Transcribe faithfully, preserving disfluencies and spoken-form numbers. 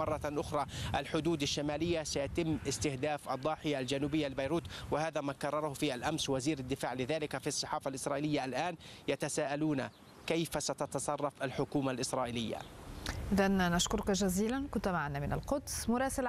مرة أخرى الحدود الشمالية سيتم استهداف الضاحية الجنوبية لبيروت، وهذا ما كرره في الأمس وزير الدفاع. لذلك في الصحافة الإسرائيلية الآن يتساءلون كيف ستتصرف الحكومة الإسرائيلية. إذن نشكرك جزيلا، كنت معنا من القدس مراسل